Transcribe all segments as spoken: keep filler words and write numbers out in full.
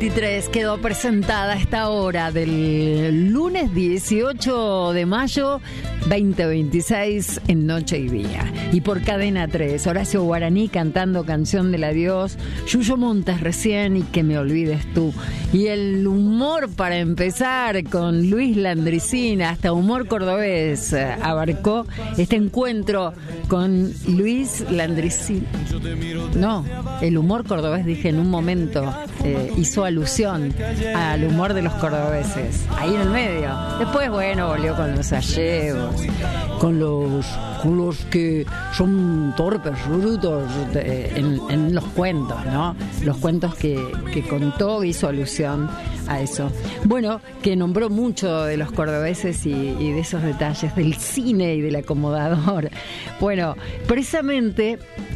veintitrés quedó presentada a esta hora del lunes dieciocho de mayo veinte veintiséis en Noche y Día. Y por Cadena tres, Horacio Guaraní cantando Canción del Adiós, Yuyo Montes recién y Que me olvides tú. Y el humor para empezar con Luis Landricina, hasta humor cordobés eh, abarcó este encuentro con Luis Landricina. No, el humor cordobés, dije en un momento, eh, hizo alusión al humor de los cordobeses, ahí en el medio. Después, bueno, volvió con los gallegos, con los, con los que son torpes, brutos de, en, en los cuentos, ¿no? Los cuentos que, que contó, hizo alusión a eso. Bueno, que nombró mucho de los cordobeses y, y de esos detalles del cine y del acomodador. Bueno, precisamente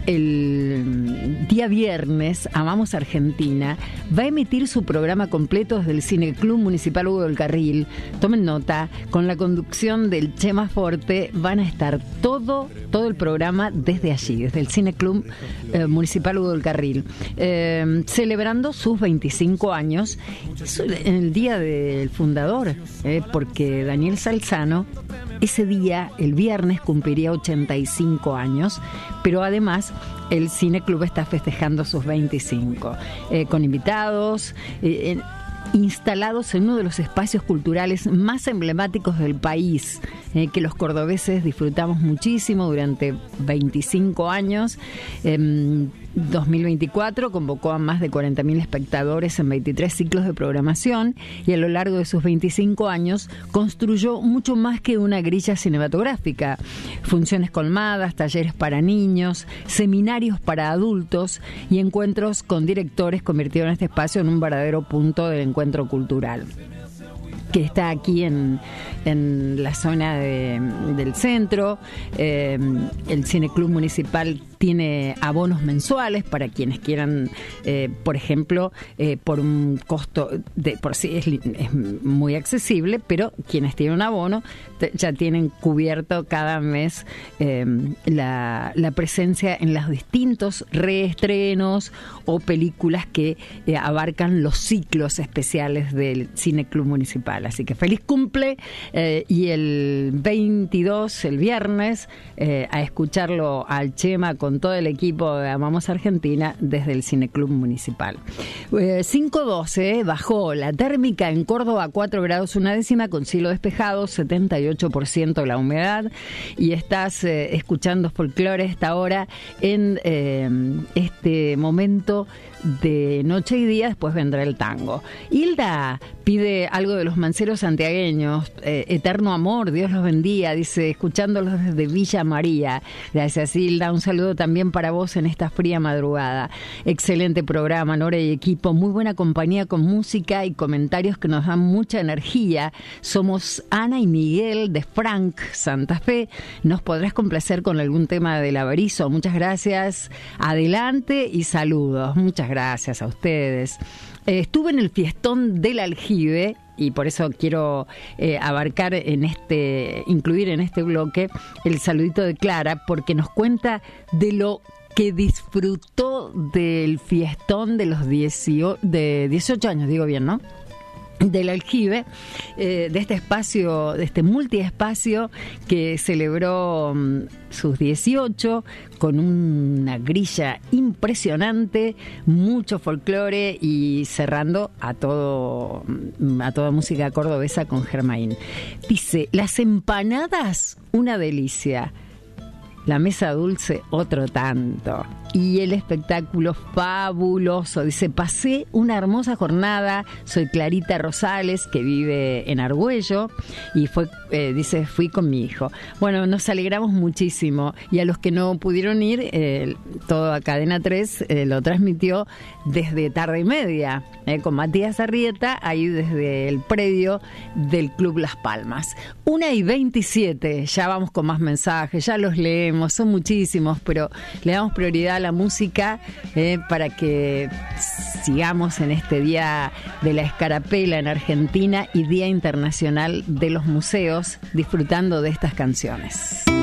el día viernes, Amamos Argentina va a emitir su programa completo desde el Cineclub Municipal Hugo del Carril. Tomen nota, con la conducción del Chema Forte van a estar todo, todo el programa desde allí, desde el Cineclub eh, Municipal Hugo del Carril, eh, celebrando sus veinticinco años, en el día del fundador, eh, porque Daniel Salzano ese día, el viernes, cumpliría ochenta y cinco años, pero además el Cineclub está festejando sus veinticinco, eh, con invitados, eh, en, instalados en uno de los espacios culturales más emblemáticos del país, eh, que los cordobeses disfrutamos muchísimo durante veinticinco años. Eh, dos mil veinticuatro convocó a más de cuarenta mil espectadores en veintitrés ciclos de programación y a lo largo de sus veinticinco años construyó mucho más que una grilla cinematográfica. Funciones colmadas, talleres para niños, seminarios para adultos y encuentros con directores convirtieron este espacio en un verdadero punto del encuentro cultural, que está aquí en, en la zona de, del centro. Eh, el Cineclub Municipal tiene abonos mensuales para quienes quieran, eh, por ejemplo, eh, por un costo, de por sí es, es muy accesible, pero quienes tienen un abono te, ya tienen cubierto cada mes eh, la, la presencia en los distintos reestrenos o películas que eh, abarcan los ciclos especiales del Cineclub Municipal. Así que feliz cumple, eh, y el veintidós, el viernes, eh, a escucharlo al Chema con todo el equipo de Amamos Argentina desde el Cineclub Municipal. Eh, cinco doce, bajó la térmica en Córdoba a cuatro grados una décima con cielo despejado, setenta y ocho por ciento la humedad, y estás eh, escuchando folclore a esta hora en eh, este momento de Noche y Día. Después vendrá el tango. Hilda pide algo de los manceros santiagueños, eh, Eterno Amor, Dios los bendiga, dice, escuchándolos desde Villa María. Gracias, Hilda. Un saludo también para vos en esta fría madrugada. Excelente programa, Nora y equipo, muy buena compañía con música y comentarios que nos dan mucha energía. Somos Ana y Miguel de Frank, Santa Fe. ¿Nos podrás complacer con algún tema del Averizo? Muchas gracias. Adelante y saludos. Muchas gracias a ustedes. Eh, estuve en el fiestón del Aljibe y por eso quiero eh, abarcar en este, incluir en este bloque el saludito de Clara, porque nos cuenta de lo que disfrutó del fiestón de los dieciocho, de dieciocho años, digo bien, ¿no? Del Aljibe, eh, de este espacio, de este multiespacio que celebró um, sus dieciocho con una grilla impresionante, mucho folclore y cerrando a todo a toda música cordobesa con Germain. Dice, las empanadas, una delicia. La mesa dulce, otro tanto. Y el espectáculo fabuloso. Dice, pasé una hermosa jornada. Soy Clarita Rosales, que vive en Argüello. Y fue, eh, dice, fui con mi hijo. Bueno, nos alegramos muchísimo. Y a los que no pudieron ir, eh, todo a Cadena tres eh, lo transmitió desde tarde y media. Eh, con Matías Arrieta, ahí desde el predio del Club Las Palmas. Una y veintisiete. Ya vamos con más mensajes, ya los leemos. Son muchísimos, pero le damos prioridad a la música eh, para que sigamos en este Día de la Escarapela en Argentina y Día Internacional de los Museos, disfrutando de estas canciones.